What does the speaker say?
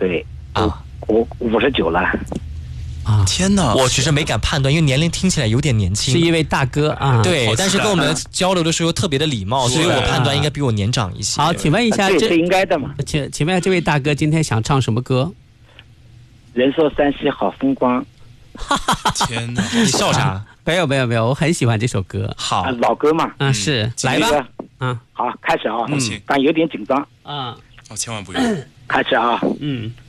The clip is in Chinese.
对啊， 我59了。 啊， 天哪！ 我只是没敢判断，因为年龄听起来有点年轻。 是一位大哥啊。 对，但是跟我们交流的时候又特别的礼貌，所以我判断应该比我年长一些。 好，请问一下， 这是应该的嘛？ 请问一下，这位大哥今天想唱什么歌？ 人说山西好风光。 天哪！ 你笑啥？ 没有，我很喜欢这首歌。 好， 老歌嘛。 是，来吧。 好，开始啊。 行， 但有点紧张。 啊， 千万不要。 开始啊。